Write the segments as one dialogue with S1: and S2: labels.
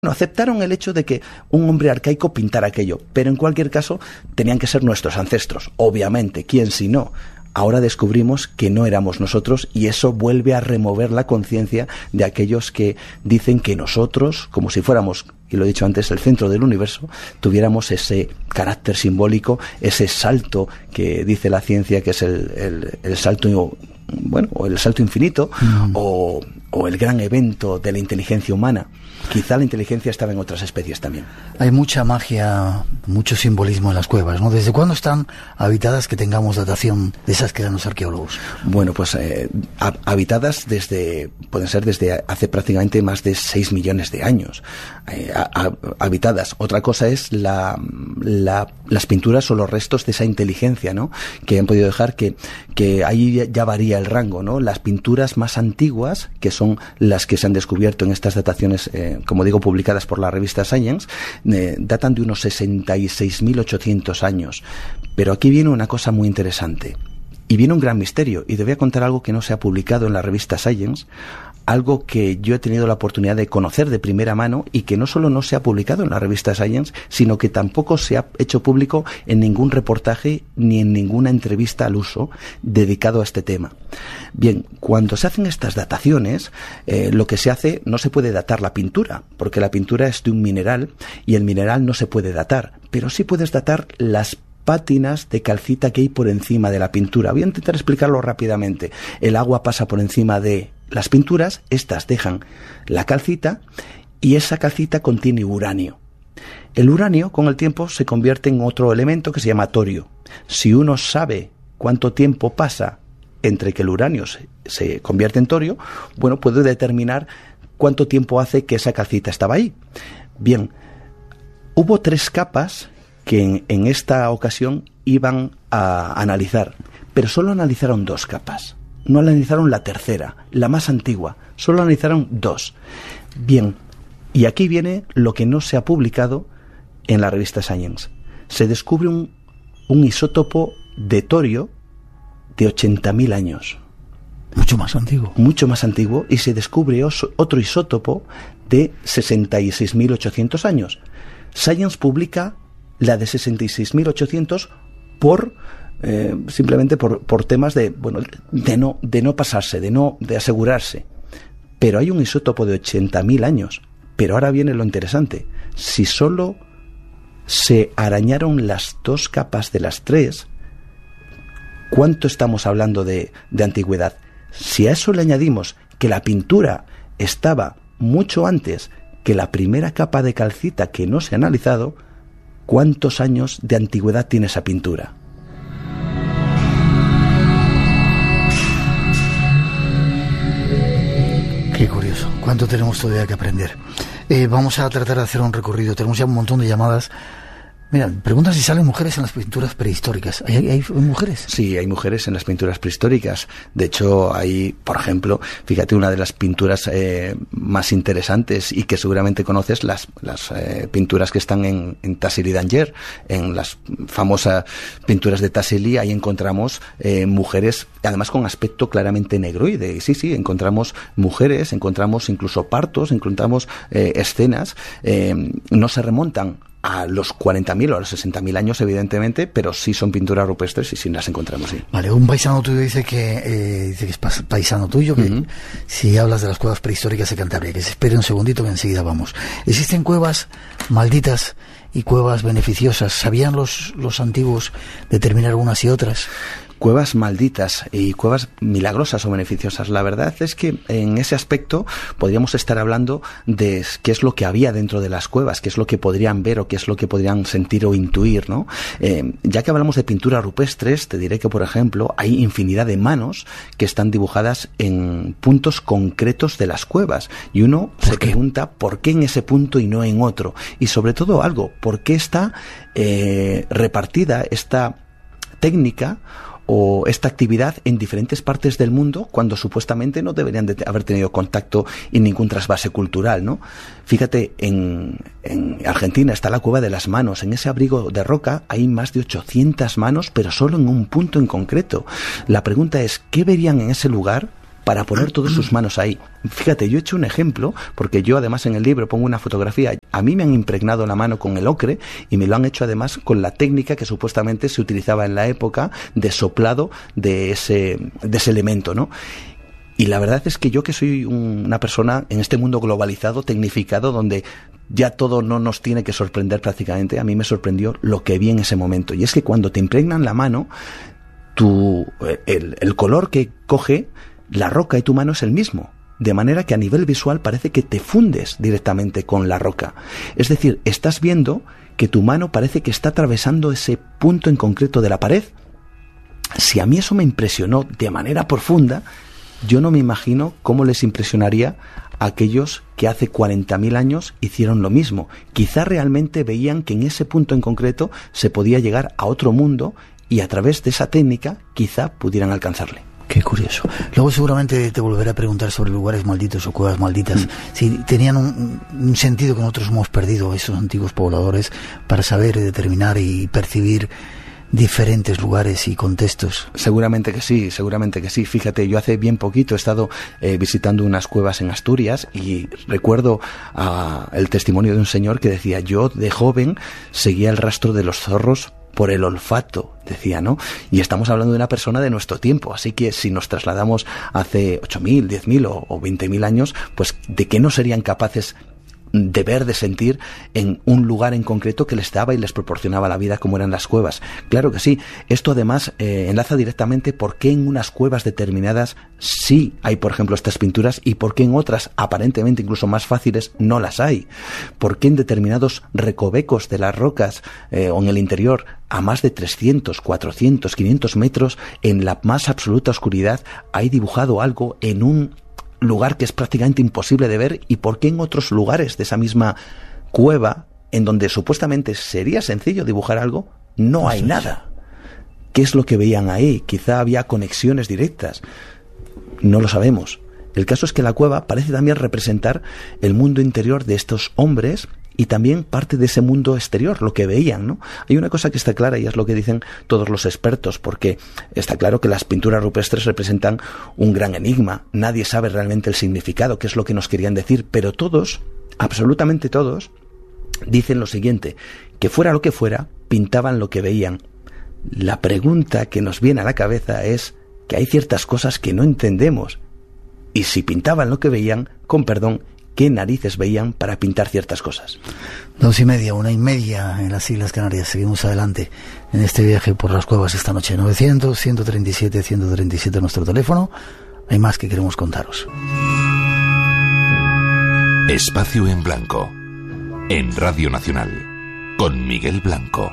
S1: Bueno, aceptaron el hecho de que un hombre arcaico pintara aquello, pero en cualquier caso tenían que ser nuestros ancestros, obviamente, ¿quién si no? Ahora descubrimos que no éramos nosotros y eso vuelve a remover la conciencia de aquellos que dicen que nosotros, como si fuéramos, y lo he dicho antes, el centro del universo, tuviéramos ese carácter simbólico, ese salto que dice la ciencia que es el salto, bueno, o el salto infinito, o el gran evento de la inteligencia humana. Quizá la inteligencia estaba en otras especies también.
S2: Hay mucha magia, mucho simbolismo en las cuevas, ¿no? ¿Desde cuándo están habitadas, que tengamos datación de esas que dan los arqueólogos?
S1: Bueno, pues habitadas pueden ser desde hace prácticamente más de 6 millones de años. Habitadas. Otra cosa es las pinturas o los restos de esa inteligencia, ¿no? Que han podido dejar que ahí ya varía el rango, ¿no? Las pinturas más antiguas, que son las que se han descubierto en estas dataciones, como digo, publicadas por la revista Science, datan de unos 66.800 años. Pero aquí viene una cosa muy interesante. Y viene un gran misterio. Y te voy a contar algo que no se ha publicado en la revista Science, algo que yo he tenido la oportunidad de conocer de primera mano y que no solo no se ha publicado en la revista Science, sino que tampoco se ha hecho público en ningún reportaje ni en ninguna entrevista al uso dedicado a este tema. Bien, cuando se hacen estas dataciones, lo que se hace, no se puede datar la pintura, porque la pintura es de un mineral y el mineral no se puede datar, pero sí puedes datar las pátinas de calcita que hay por encima de la pintura. Voy a intentar explicarlo rápidamente. El agua pasa por encima de las pinturas, estas dejan la calcita y esa calcita contiene uranio. El uranio con el tiempo se convierte en otro elemento que se llama torio. Si uno sabe cuánto tiempo pasa entre que el uranio se convierte en torio, bueno, puede determinar cuánto tiempo hace que esa calcita estaba ahí. Bien, hubo 3 capas que en esta ocasión iban a analizar, pero solo analizaron 2 capas. No analizaron la tercera, la más antigua. Solo analizaron 2. Bien, y aquí viene lo que no se ha publicado en la revista Science. Se descubre un isótopo de torio de 80.000 años.
S2: Mucho más antiguo. Mucho más antiguo,
S1: y se descubre otro isótopo de 66.800 años. Science publica la de 66.800 simplemente por temas de no pasarse, de asegurarse. Pero hay un isótopo de 80.000 años. Pero ahora viene lo interesante. Si solo se arañaron las 2 capas de las 3, ¿cuánto estamos hablando de antigüedad? Si a eso le añadimos que la pintura estaba mucho antes que la primera capa de calcita que no se ha analizado, ¿cuántos años de antigüedad tiene esa pintura?
S2: Qué curioso. ¿Cuánto tenemos todavía que aprender? Vamos a tratar de hacer un recorrido. Tenemos ya un montón de llamadas. Mira, preguntan si salen mujeres en las pinturas prehistóricas. ¿Hay mujeres?
S1: Sí, hay mujeres en las pinturas prehistóricas. De hecho, hay, por ejemplo, fíjate, una de las pinturas más interesantes y que seguramente conoces, las pinturas que están en Tassili d'Angers, en las famosas pinturas de Tassili. Ahí encontramos mujeres, además con aspecto claramente negroide. Sí, encontramos mujeres, encontramos incluso partos, encontramos escenas. No se remontan a los 40.000 o a los 60.000 años, evidentemente, pero sí son pinturas rupestres y sí las encontramos, sí.
S2: Vale, un paisano tuyo dice que es paisano tuyo, que si hablas de las cuevas prehistóricas de Cantabria, que se espere un segundito que enseguida vamos. ¿Existen cuevas malditas y cuevas beneficiosas? ¿Sabían los antiguos determinar unas y otras?
S1: Cuevas malditas y cuevas milagrosas o beneficiosas. La verdad es que en ese aspecto podríamos estar hablando de qué es lo que había dentro de las cuevas, qué es lo que podrían ver o qué es lo que podrían sentir o intuir, ¿no? Ya que hablamos de pinturas rupestres, te diré que, por ejemplo, hay infinidad de manos que están dibujadas en puntos concretos de las cuevas. Y uno se pregunta por qué en ese punto y no en otro. Y sobre todo por qué está repartida esta técnica o esta actividad en diferentes partes del mundo cuando supuestamente no deberían de haber tenido contacto y ningún trasvase cultural, ¿no? Fíjate, en Argentina está la Cueva de las Manos. En ese abrigo de roca hay más de 800 manos, pero solo en un punto en concreto. La pregunta es, ¿qué verían en ese lugar para poner todas sus manos ahí. Fíjate, yo he hecho un ejemplo, porque yo además en el libro pongo una fotografía. A mí me han impregnado la mano con el ocre y me lo han hecho además con la técnica que supuestamente se utilizaba en la época de soplado de ese elemento, ¿no? Y la verdad es que yo, que soy una persona en este mundo globalizado, tecnificado, donde ya todo no nos tiene que sorprender prácticamente, a mí me sorprendió lo que vi en ese momento. Y es que cuando te impregnan la mano, el color que coge la roca y tu mano es el mismo. De manera que a nivel visual parece que te fundes directamente con la roca. Es decir, estás viendo que tu mano parece que está atravesando ese punto en concreto de la pared. Si a mí eso me impresionó de manera profunda, yo no me imagino cómo les impresionaría a aquellos que hace 40.000 años hicieron lo mismo. Quizá realmente veían que en ese punto en concreto se podía llegar a otro mundo y a través de esa técnica quizá pudieran alcanzarle.
S2: Qué curioso. Luego seguramente te volveré a preguntar sobre lugares malditos o cuevas malditas. Si tenían un sentido que nosotros hemos perdido, esos antiguos pobladores, para saber, determinar y percibir diferentes lugares y contextos.
S1: Seguramente que sí, seguramente que sí. Fíjate, yo hace bien poquito he estado visitando unas cuevas en Asturias y recuerdo el testimonio de un señor que decía: yo de joven seguía el rastro de los zorros por el olfato, decía, ¿no? Y estamos hablando de una persona de nuestro tiempo, así que si nos trasladamos hace 8.000, 10.000 o 20.000 años, pues ¿de qué no serían capaces de ver, de sentir en un lugar en concreto que les daba y les proporcionaba la vida, como eran las cuevas? Claro que sí. Esto además enlaza directamente por qué en unas cuevas determinadas sí hay, por ejemplo, estas pinturas, y por qué en otras, aparentemente incluso más fáciles, no las hay. Por qué en determinados recovecos de las rocas o en el interior, a más de 300, 400, 500 metros, en la más absoluta oscuridad, hay dibujado algo en un lugar que es prácticamente imposible de ver, y por qué en otros lugares de esa misma cueva, en donde supuestamente sería sencillo dibujar algo, no hay nada. ¿Qué es lo que veían ahí? Quizá había conexiones directas. No lo sabemos. El caso es que la cueva parece también representar el mundo interior de estos hombres y también parte de ese mundo exterior, lo que veían, ¿no? Hay una cosa que está clara, y es lo que dicen todos los expertos, porque está claro que las pinturas rupestres representan un gran enigma. Nadie sabe realmente el significado, qué es lo que nos querían decir, pero todos, absolutamente todos, dicen lo siguiente: que fuera lo que fuera, pintaban lo que veían. La pregunta que nos viene a la cabeza es que hay ciertas cosas que no entendemos, y si pintaban lo que veían, con perdón, ¿qué narices veían para pintar ciertas cosas?
S2: 2:30, 1:30 en las Islas Canarias. Seguimos adelante en este viaje por las cuevas esta noche. 900-137-137 nuestro teléfono. Hay más que queremos contaros.
S3: Espacio en Blanco, en Radio Nacional, con Miguel Blanco.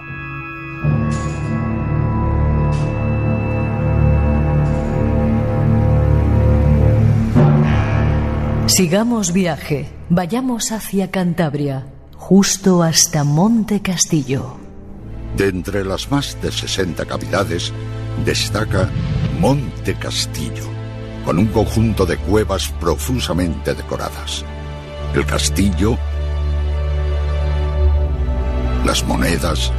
S4: Sigamos viaje, vayamos hacia Cantabria, justo hasta Monte Castillo.
S5: De entre las más de 60 cavidades, destaca Monte Castillo, con un conjunto de cuevas profusamente decoradas. El castillo, las monedas,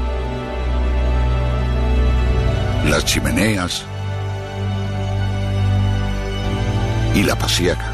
S5: las chimeneas y la pasiega.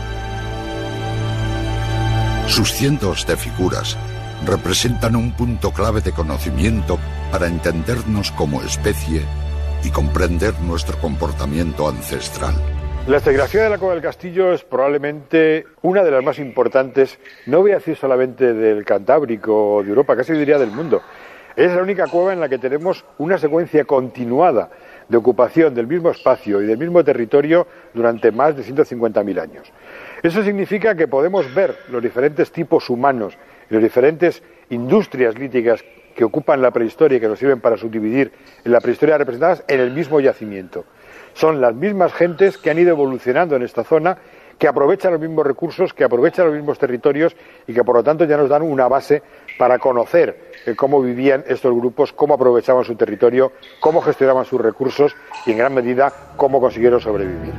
S5: Sus cientos de figuras representan un punto clave de conocimiento para entendernos como especie y comprender nuestro comportamiento ancestral.
S6: La estratigrafía de la Cueva del Castillo es probablemente una de las más importantes, no voy a decir solamente del Cantábrico o de Europa, casi diría del mundo. Es la única cueva en la que tenemos una secuencia continuada de ocupación del mismo espacio y del mismo territorio durante más de 150.000 años. Eso significa que podemos ver los diferentes tipos humanos y las diferentes industrias líticas que ocupan la prehistoria y que nos sirven para subdividir en la prehistoria representadas en el mismo yacimiento. Son las mismas gentes que han ido evolucionando en esta zona, que aprovechan los mismos recursos, que aprovechan los mismos territorios y que por lo tanto ya nos dan una base para conocer cómo vivían estos grupos, cómo aprovechaban su territorio, cómo gestionaban sus recursos y en gran medida cómo consiguieron sobrevivir.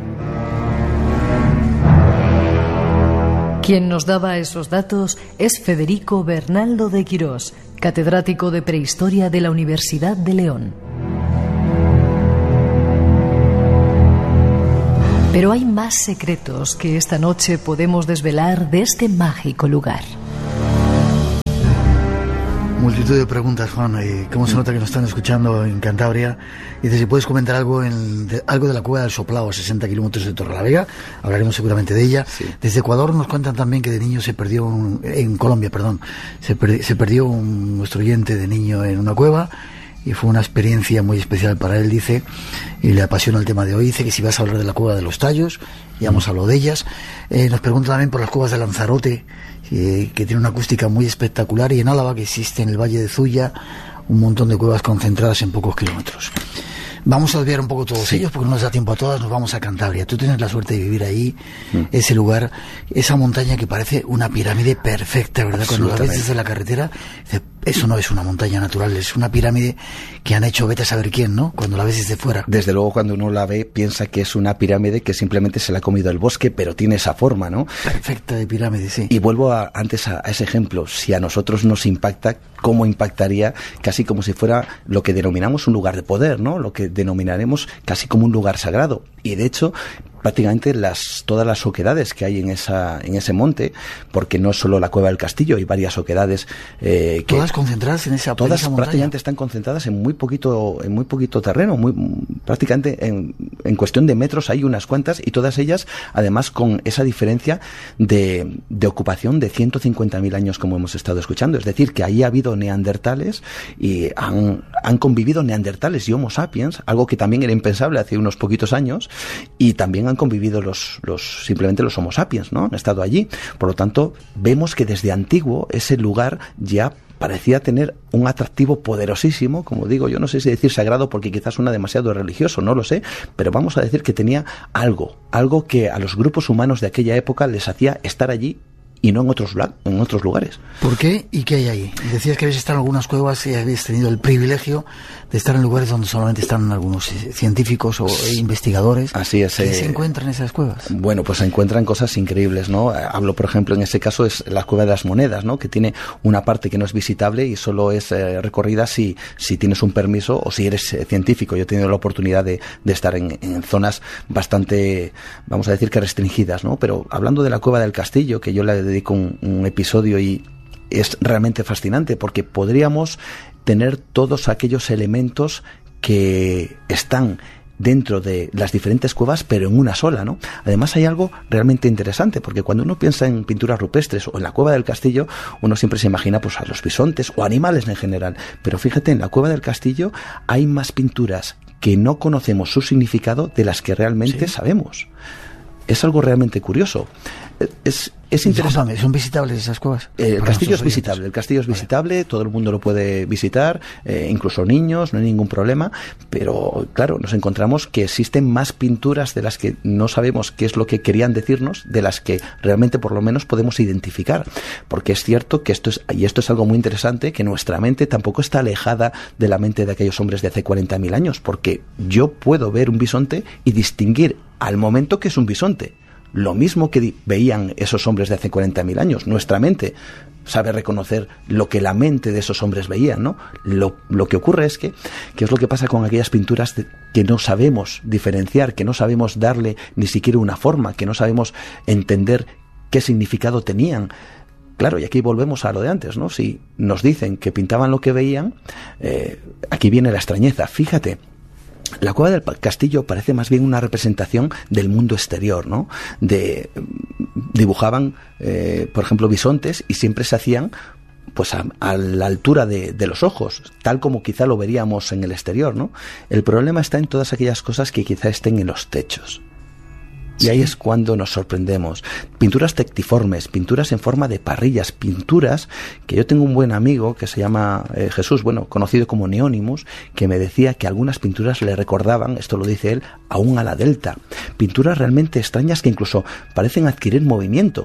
S4: Quien nos daba esos datos es Federico Bernaldo de Quirós, catedrático de Prehistoria de la Universidad de León. Pero hay más secretos que esta noche podemos desvelar de este mágico lugar.
S2: Multitud de preguntas, Juan. ¿Cómo se nota que nos están escuchando en Cantabria? Dice, si puedes comentar algo algo de la cueva del Soplao, a 60 kilómetros de Torrelavega. Hablaremos seguramente de ella. Sí. Desde Ecuador nos cuentan también que de niño se perdió, en Colombia, perdón, se perdió nuestro oyente de niño en una cueva. Y fue una experiencia muy especial para él, dice, y le apasiona el tema de hoy. Dice que si vas a hablar de la cueva de los Tallos, ya hemos hablado de ellas. Nos pregunta también por las cuevas de Lanzarote, que tiene una acústica muy espectacular, y en Álava, que existe en el Valle de Zuya un montón de cuevas concentradas en pocos kilómetros. Vamos a desviar un poco todos ellos, porque no nos da tiempo a todas. Nos vamos a Cantabria. Tú tienes la suerte de vivir ahí, ese lugar, esa montaña que parece una pirámide perfecta, ¿verdad? Cuando la ves desde la carretera, eso no es una montaña natural, es una pirámide que han hecho vete a saber quién, ¿no? Cuando la ves desde fuera.
S1: Desde luego, cuando uno la ve, piensa que es una pirámide que simplemente se la ha comido el bosque, pero tiene esa forma, ¿no?
S2: Perfecta de pirámide, sí.
S1: Y vuelvo antes a ese ejemplo. Si a nosotros nos impacta, ¿cómo impactaría? Casi como si fuera lo que denominamos un lugar de poder, ¿no? Lo que denominaremos casi como un lugar sagrado. Y de hecho, prácticamente todas las oquedades que hay en ese monte, porque no es solo la Cueva del Castillo, hay varias oquedades
S2: todas concentradas en esa
S1: todas
S2: montaña.
S1: Prácticamente están concentradas en muy poquito terreno, prácticamente en cuestión de metros hay unas cuantas, y todas ellas además con esa diferencia de ocupación de 150.000 años, como hemos estado escuchando. Es decir, que ahí ha habido neandertales y han convivido neandertales y homo sapiens, algo que también era impensable hace unos poquitos años, y también han convivido simplemente los homo sapiens, ¿no? Han estado allí. Por lo tanto, vemos que desde antiguo ese lugar ya parecía tener un atractivo poderosísimo, como digo, yo no sé si decir sagrado porque quizás suena demasiado religioso, no lo sé, pero vamos a decir que tenía algo que a los grupos humanos de aquella época les hacía estar allí y no en otros lugares.
S2: ¿Por qué y qué hay ahí? Decías que habéis estado en algunas cuevas y habéis tenido el privilegio de estar en lugares donde solamente están algunos científicos o investigadores.
S1: Así es.
S2: ¿Qué se encuentran en esas cuevas?
S1: Bueno, pues se encuentran cosas increíbles, ¿no? Hablo, por ejemplo, en ese caso es la Cueva de las Monedas, ¿no? Que tiene una parte que no es visitable y solo es recorrida si tienes un permiso o si eres científico. Yo he tenido la oportunidad de estar en zonas bastante, vamos a decir que restringidas, ¿no? Pero hablando de la Cueva del Castillo, que yo le dedico un episodio y es realmente fascinante porque podríamos tener todos aquellos elementos que están dentro de las diferentes cuevas, pero en una sola, ¿no? Además hay algo realmente interesante, porque cuando uno piensa en pinturas rupestres o en la Cueva del Castillo, uno siempre se imagina pues a los bisontes o animales en general, pero fíjate, en la Cueva del Castillo hay más pinturas que no conocemos su significado de las que realmente sabemos. Es algo realmente curioso. Es interesante.
S2: ¿Son visitables esas cuevas?
S1: El castillo es visitable, todo el mundo lo puede visitar, incluso niños, no hay ningún problema, pero claro, nos encontramos que existen más pinturas de las que no sabemos qué es lo que querían decirnos, de las que realmente por lo menos podemos identificar, porque es cierto que esto es algo muy interesante, que nuestra mente tampoco está alejada de la mente de aquellos hombres de hace 40.000 años, porque yo puedo ver un bisonte y distinguir al momento que es un bisonte. Lo mismo que veían esos hombres de hace 40.000 años. Nuestra mente sabe reconocer lo que la mente de esos hombres veía, ¿no? Lo que ocurre es que es lo que pasa con aquellas pinturas que no sabemos diferenciar, que no sabemos darle ni siquiera una forma, que no sabemos entender qué significado tenían. Claro, y aquí volvemos a lo de antes, ¿no? Si nos dicen que pintaban lo que veían, aquí viene la extrañeza. Fíjate, la Cueva del Castillo parece más bien una representación del mundo exterior, ¿no? Dibujaban, por ejemplo, bisontes y siempre se hacían pues a la altura de los ojos, tal como quizá lo veríamos en el exterior, ¿no? El problema está en todas aquellas cosas que quizá estén en los techos. Y ahí es cuando nos sorprendemos. Pinturas tectiformes, pinturas en forma de parrillas, pinturas que yo tengo un buen amigo que se llama Jesús, bueno, conocido como Neónimus, que me decía que algunas pinturas le recordaban, esto lo dice él, aún a la Delta. Pinturas realmente extrañas que incluso parecen adquirir movimiento.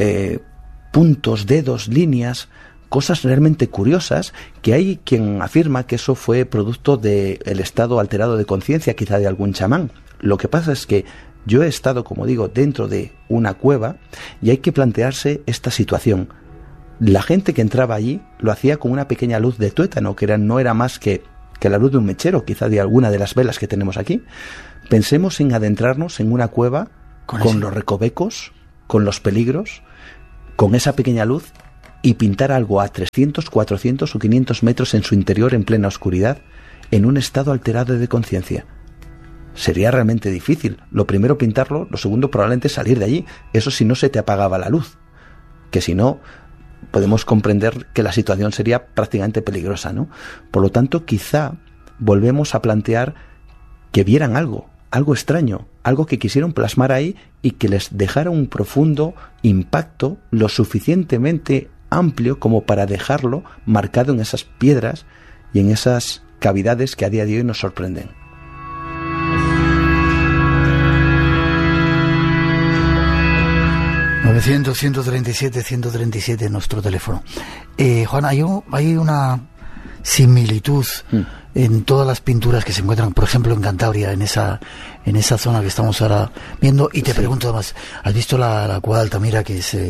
S1: Puntos, dedos, líneas, cosas realmente curiosas, que hay quien afirma que eso fue producto del estado alterado de conciencia, quizá de algún chamán. Lo que pasa es que yo he estado, como digo, dentro de una cueva y hay que plantearse esta situación. La gente que entraba allí lo hacía con una pequeña luz de tuétano, que no era más que la luz de un mechero, quizá de alguna de las velas que tenemos aquí. Pensemos en adentrarnos en una cueva con los recovecos, con los peligros, con esa pequeña luz, y pintar algo a 300, 400 o 500 metros en su interior en plena oscuridad, en un estado alterado de conciencia. Sería realmente difícil. Lo primero pintarlo, lo segundo probablemente salir de allí. Eso si no se te apagaba la luz. Que si no, podemos comprender que la situación sería prácticamente peligrosa, ¿no? Por lo tanto, quizá volvemos a plantear que vieran algo extraño, algo que quisieron plasmar ahí y que les dejara un profundo impacto lo suficientemente amplio como para dejarlo marcado en esas piedras y en esas cavidades que a día de hoy nos sorprenden.
S2: ...900-137-137 nuestro teléfono. Juan, hay una similitud en todas las pinturas que se encuentran, por ejemplo, en Cantabria, en esa zona que estamos ahora viendo. Y te pregunto además, ¿has visto la cueva de Altamira, que es...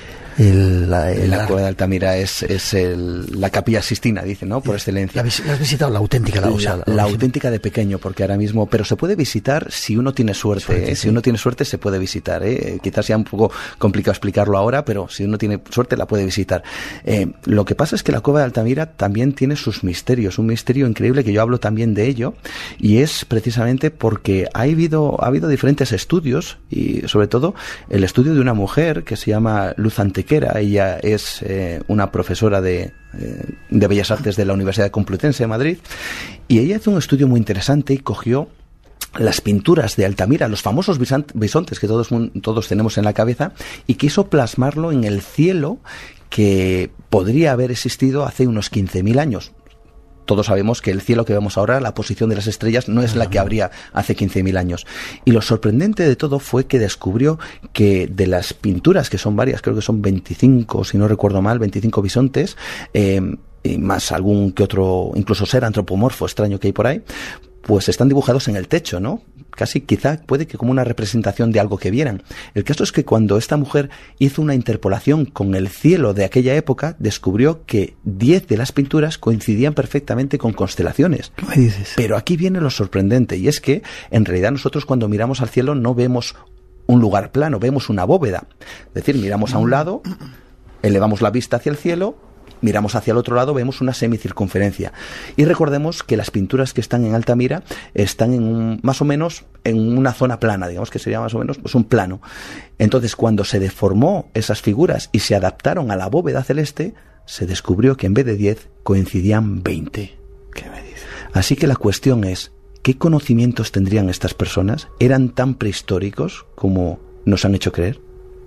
S1: la cueva de Altamira es la Capilla Sixtina, dice, ¿no? Por excelencia.
S2: ¿La has visitado? La auténtica.
S1: La auténtica de pequeño, porque ahora mismo... Pero se puede visitar si uno tiene suerte. Si uno tiene suerte se puede visitar. Quizás sea un poco complicado explicarlo ahora, pero si uno tiene suerte la puede visitar. Lo que pasa es que la cueva de Altamira también tiene sus misterios. Un misterio increíble que yo hablo también de ello. Y es precisamente porque ha habido diferentes estudios, y sobre todo el estudio de una mujer que se llama Luz Antequera. Ella es una profesora de Bellas Artes de la Universidad Complutense de Madrid, y ella hizo un estudio muy interesante y cogió las pinturas de Altamira, los famosos bisontes que todos tenemos en la cabeza, y quiso plasmarlo en el cielo que podría haber existido hace unos 15.000 años. Todos sabemos que el cielo que vemos ahora, la posición de las estrellas, no es la que habría hace 15.000 años. Y lo sorprendente de todo fue que descubrió que de las pinturas, que son varias, creo que son 25, si no recuerdo mal, 25 bisontes, y más algún que otro, incluso ser antropomorfo extraño que hay por ahí, pues están dibujados en el techo, ¿no? Casi quizá puede que como una representación de algo que vieran. El caso es que cuando esta mujer hizo una interpolación con el cielo de aquella época, descubrió que 10 de las pinturas coincidían perfectamente con constelaciones.
S2: ¿Qué me dices?
S1: Pero aquí viene lo sorprendente, y es que en realidad nosotros cuando miramos al cielo no vemos un lugar plano, vemos una bóveda. Es decir, miramos a un lado, elevamos la vista hacia el cielo, miramos hacia el otro lado, vemos una semicircunferencia. Y recordemos que las pinturas que están en Altamira están más o menos en una zona plana, digamos que sería más o menos pues un plano. Entonces, cuando se deformó esas figuras y se adaptaron a la bóveda celeste, se descubrió que en vez de 10 coincidían 20.
S2: ¿Qué me dices?
S1: Así que la cuestión es, ¿qué conocimientos tendrían estas personas? ¿Eran tan prehistóricos como nos han hecho creer?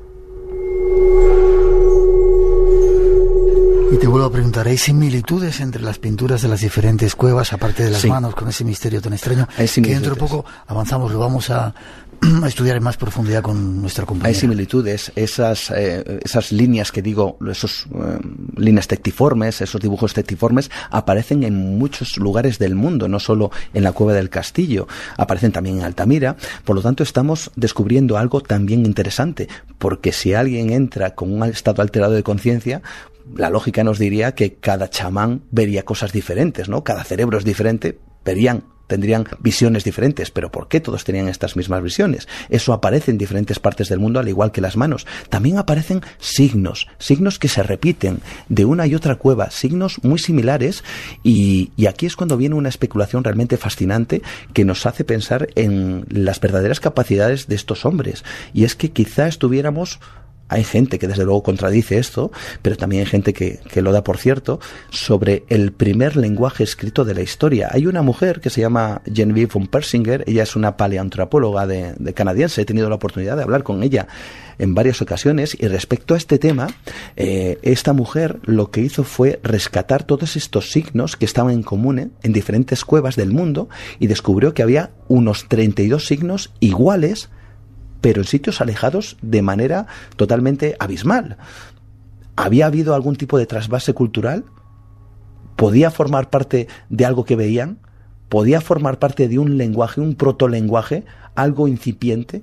S2: Y te vuelvo a preguntar, ¿hay similitudes entre las pinturas de las diferentes cuevas, aparte de las manos, con ese misterio tan extraño?
S1: Hay
S2: que dentro de poco avanzamos, lo vamos a estudiar en más profundidad con nuestra compañera.
S1: Hay similitudes, esas líneas que digo, líneas tectiformes, esos dibujos tectiformes, aparecen en muchos lugares del mundo, no solo en la Cueva del Castillo, aparecen también en Altamira. Por lo tanto, estamos descubriendo algo también interesante, porque si alguien entra con un estado alterado de conciencia, la lógica nos diría que cada chamán vería cosas diferentes, ¿no? Cada cerebro es diferente, tendrían visiones diferentes, pero ¿por qué todos tenían estas mismas visiones? Eso aparece en diferentes partes del mundo, al igual que las manos. También aparecen signos que se repiten de una y otra cueva, signos muy similares, y aquí es cuando viene una especulación realmente fascinante que nos hace pensar en las verdaderas capacidades de estos hombres, y es que quizá hay gente que desde luego contradice esto, pero también hay gente que lo da por cierto, sobre el primer lenguaje escrito de la historia. Hay una mujer que se llama Genevieve von Persinger, ella es una paleoantropóloga de canadiense, he tenido la oportunidad de hablar con ella en varias ocasiones, y respecto a este tema, esta mujer lo que hizo fue rescatar todos estos signos que estaban en común en diferentes cuevas del mundo, y descubrió que había unos 32 signos iguales, pero en sitios alejados de manera totalmente abismal. ¿Había habido algún tipo de trasvase cultural? ¿Podía formar parte de algo que veían? ¿Podía formar parte de un lenguaje, un protolenguaje, algo incipiente?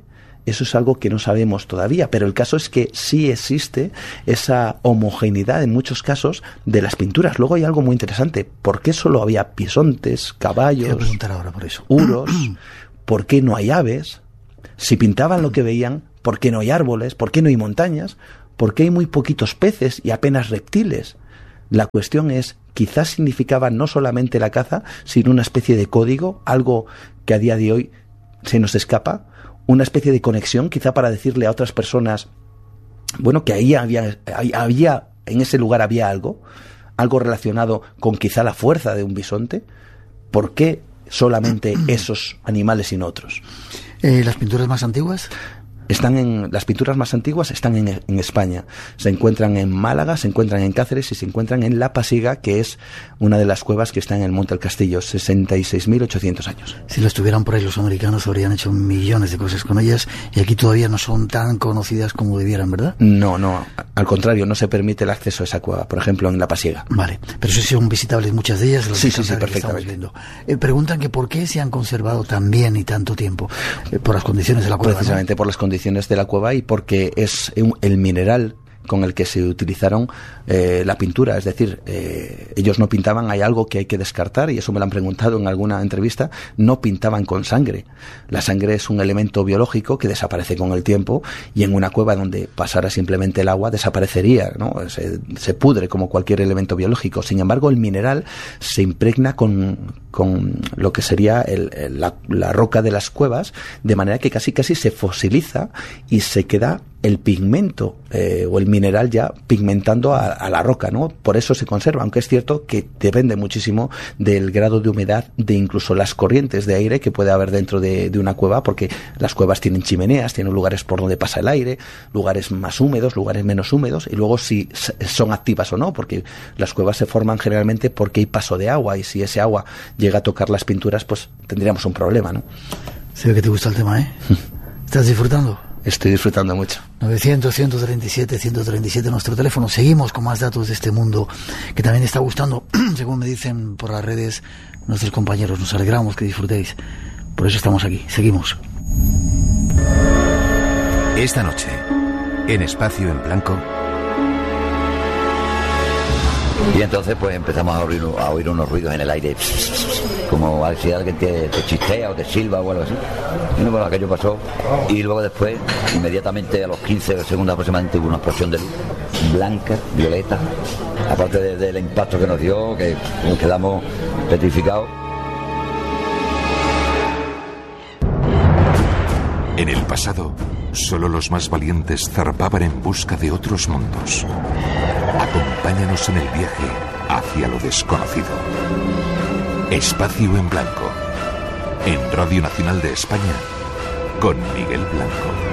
S1: eso es algo que no sabemos todavía, pero el caso es que sí existe esa homogeneidad en muchos casos de las pinturas. Luego hay algo muy interesante. ¿Por qué solo había bisontes, caballos,
S2: quiero preguntar ahora por eso,
S1: uros? ¿Por qué no hay aves? Si pintaban lo que veían, ¿por qué no hay árboles? ¿Por qué no hay montañas? ¿Por qué hay muy poquitos peces y apenas reptiles? La cuestión es, quizás significaba no solamente la caza, sino una especie de código, algo que a día de hoy se nos escapa, una especie de conexión, quizá para decirle a otras personas, bueno, que ahí había en ese lugar había algo relacionado con quizá la fuerza de un bisonte. ¿Por qué solamente esos animales y no otros?
S2: ¿Las pinturas más antiguas?
S1: Las pinturas más antiguas están en España. Se encuentran en Málaga, se encuentran en Cáceres y se encuentran en La Pasiga, que es una de las cuevas que está en el Monte del Castillo, 66.800 años.
S2: Si lo estuvieran por ahí los americanos habrían hecho millones de cosas con ellas y aquí todavía no son tan conocidas como debieran, ¿verdad?
S1: No, al contrario, no se permite el acceso a esa cueva, por ejemplo en La Pasiga.
S2: Vale, pero sí son visitables muchas de ellas.
S1: Sí, perfectamente.
S2: Preguntan que por qué se han conservado tan bien y tanto tiempo, por las condiciones de la cueva.
S1: Precisamente, ¿no? Por las condiciones de la cueva y porque es el mineral con el que se utilizaron la pintura, es decir, ellos no pintaban, hay algo que hay que descartar y eso me lo han preguntado en alguna entrevista, no pintaban con sangre. La sangre es un elemento biológico que desaparece con el tiempo y en una cueva donde pasara simplemente el agua desaparecería, ¿no? Se pudre como cualquier elemento biológico. Sin embargo, el mineral se impregna con lo que sería la roca de las cuevas, de manera que casi se fosiliza y se queda el pigmento o el mineral ya pigmentando a la roca, ¿no? Por eso se conserva, aunque es cierto que depende muchísimo del grado de humedad, de incluso las corrientes de aire que puede haber dentro de una cueva, porque las cuevas tienen chimeneas, tienen lugares por donde pasa el aire, lugares más húmedos, lugares menos húmedos, y luego si son activas o no, porque las cuevas se forman generalmente porque hay paso de agua, y si ese agua llega a tocar las pinturas, pues tendríamos un problema, ¿no?
S2: Se ve que te gusta el tema, ¿eh? ¿Estás disfrutando?
S1: Estoy disfrutando mucho.
S2: 900-137-137 nuestro teléfono. Seguimos con más datos de este mundo que también está gustando, según me dicen por las redes nuestros compañeros. Nos alegramos que disfrutéis. Por eso estamos aquí. Seguimos.
S7: Esta noche, en Espacio en Blanco.
S8: Y entonces pues empezamos a oír unos ruidos en el aire, como si alguien te chistea o te silba o algo así. Y bueno, aquello pasó y luego después, inmediatamente a los 15 segundos aproximadamente, hubo una explosión de luz blanca, violeta, aparte del impacto que nos dio, que nos quedamos petrificados.
S3: En el pasado, solo los más valientes zarpaban en busca de otros mundos. Acompáñanos en el viaje hacia lo desconocido. Espacio en Blanco, en Radio Nacional de España, con Miguel Blanco.